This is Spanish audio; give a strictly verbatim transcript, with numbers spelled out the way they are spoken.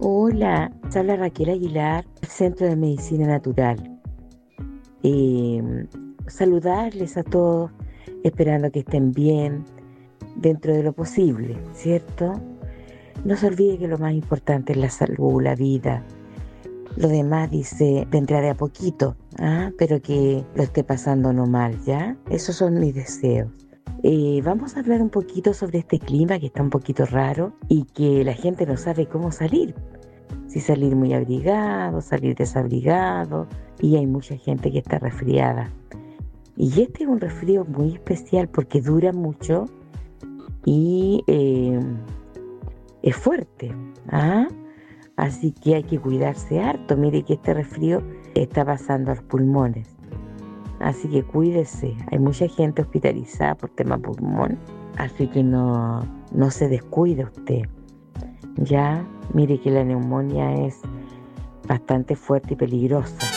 Hola, se habla Raquel Aguilar, del Centro de Medicina Natural. Eh, Saludarles a todos, esperando que estén bien, dentro de lo posible, ¿cierto? No se olvide que lo más importante es la salud, la vida. Lo demás, dice, vendrá de a poquito, ¿ah? Pero que lo esté pasando no mal, ¿ya? Esos son mis deseos. Eh, vamos a hablar un poquito sobre este clima que está un poquito raro y que la gente no sabe cómo salir. Si salir muy abrigado, salir desabrigado, y hay mucha gente que está resfriada. Y este es un resfrío muy especial porque dura mucho y eh, es fuerte, ¿ah? Así que hay que cuidarse harto. Mire que este resfrío está pasando a los pulmones. Así que cuídese. Hay mucha gente hospitalizada por tema pulmón. Así que no, no se descuide usted. Ya, mire que la neumonía es bastante fuerte y peligrosa.